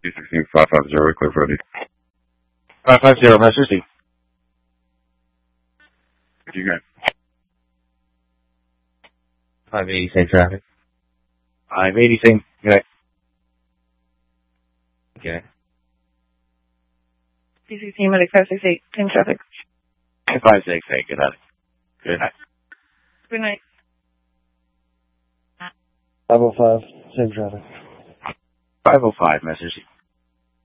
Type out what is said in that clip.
550, clear for ready. 550, Master C. You got 580, same traffic. 580, same. Okay. Okay. C16 Medic 568, same traffic. 568, good night. Good night. Good night. 505, same traffic. 505, Master C.